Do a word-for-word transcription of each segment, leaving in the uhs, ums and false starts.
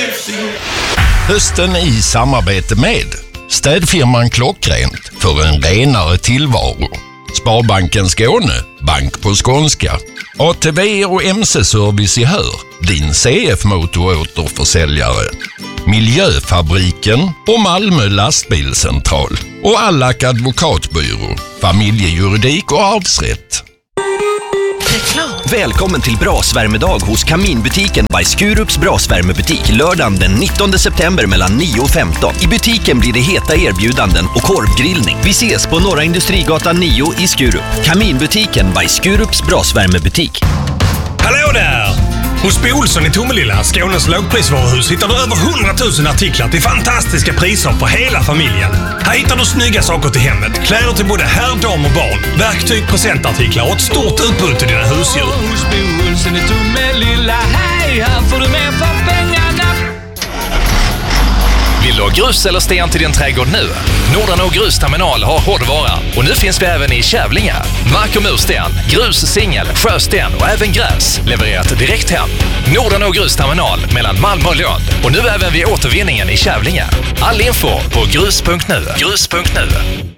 Hösten i samarbete med städfirman Klockrent för en renare tillvaro. Sparbanken Skåne, bank på skånska. A T V och M C-service i Hör, din C F-motoråterförsäljare. Miljöfabriken och Malmö lastbilscentral. Och Allak advokatbyrå, familjejuridik och arvsrätt. Välkommen till Brasvärmedag hos Kaminbutiken by Skurups Brasvärmebutik lördagen den nittonde september mellan nio och femton. I butiken blir det heta erbjudanden och korvgrillning. Vi ses på Norra Industrigatan nio i Skurup. Kaminbutiken by Skurups Brasvärmebutik. Hallå där! Hos B. Olsson i Tomelilla, Skånes lågprisvaruhus, hittar du över hundratusen artiklar till fantastiska priser för hela familjen. Här hittar du snygga saker till hemmet, kläder till både herr, dam och barn, verktyg, presentartiklar och ett stort utbud till dina husdjur. Hos B. Olsson i Tomelilla, hej, här får du mer för pengarna. Vill du ha grus eller sten till din trädgård nu? Nordanå Grusterminal har hårdvara och nu finns vi även i Kävlinge. Mark- och mursten, grus, singel, sjösten och även gräs levererat direkt hem. Nordanå Grusterminal mellan Malmö och Lund och nu även vid återvinningen i Kävlinge. All info på grus punkt nu. grus punkt nu.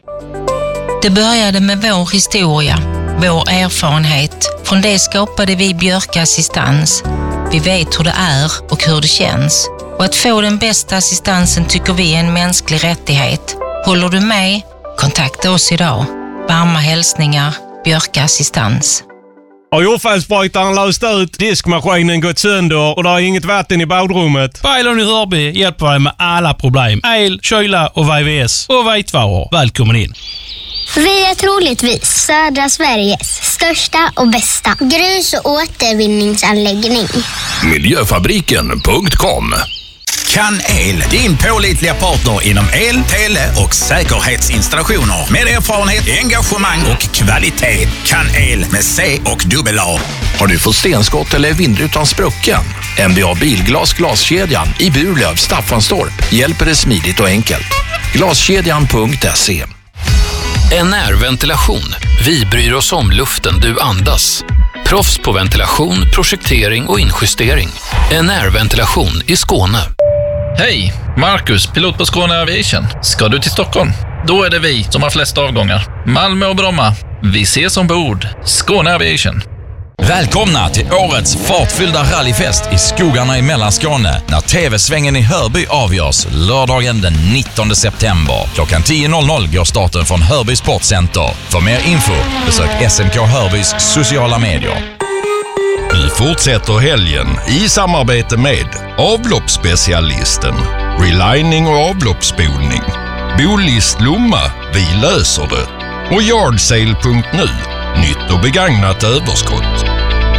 Det började med vår historia, vår erfarenhet. Från det skapade vi Björk Assistans. Vi vet hur det är och hur det känns. Och att få den bästa assistansen tycker vi är en mänsklig rättighet. Håller du med? Kontakta oss idag. Varma hälsningar, Björk Assistans. Har jordfelsbrytaren löst ut, diskmaskinen gått sönder och det är inget vatten i badrummet? Pajlon i Hörby hjälper dig med alla problem. El, kyla och V V S och vitvaror. Välkommen in. Vi är troligtvis södra Sveriges största och bästa grus- och återvinningsanläggning. Miljöfabriken punkt com. Kan El, din pålitliga partner inom el, tele och säkerhetsinstallationer. Med erfarenhet, engagemang och kvalitet. Kan El med C och dubbel A. Har du fått stenskott eller vindrutan sprucken? M B A Bilglas glaskedjan i Burlöv, Staffanstorp hjälper det smidigt och enkelt. Glaskedjan punkt se. N R Ventilation. Vi bryr oss om luften du andas. Proffs på ventilation, projektering och injustering. N R Ventilation i Skåne. Hej, Marcus, pilot på Skåne Aviation. Ska du till Stockholm? Då är det vi som har flest avgångar. Malmö och Bromma. Vi ses ombord. Skåne Aviation. Välkomna till årets fartfyllda rallyfest i skogarna i Mellanskåne när T V-svängen i Hörby avgörs lördagen den nittonde september. Klockan tio går starten från Hörby Sportcenter. För mer info besök S M K Hörbys sociala medier. Vi fortsätter helgen i samarbete med avloppsspecialisten, relining och avloppsspolning, Bolist Lomma, vi löser det och yardsale punkt nu, nytt och begagnat överskott.